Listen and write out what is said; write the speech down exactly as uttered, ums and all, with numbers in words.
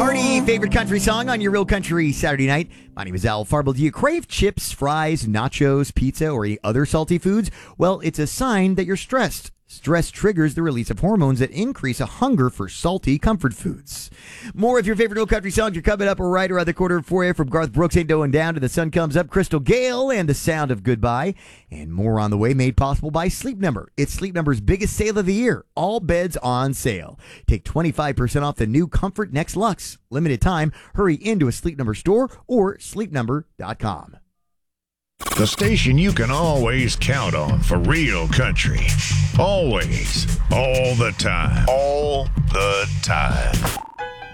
Party, favorite country song on your Real Country Saturday night. My name is Al Farble. Do you crave chips, fries, nachos, pizza, or any other salty foods? Well, it's a sign that you're stressed. Stress triggers the release of hormones that increase a hunger for salty comfort foods. More of your favorite Real Country songs are coming up right around the corner for you. From Garth Brooks, Ain't Going Down, to The Sun Comes Up, Crystal Gale, and The Sound of Goodbye. And more on the way, made possible by Sleep Number. It's Sleep Number's biggest sale of the year. All beds on sale. Take twenty-five percent off the new Comfort Next Luxe. Limited time. Hurry into a Sleep Number store or sleep number dot com. The station you can always count on for real country. Always. All the time. All the time.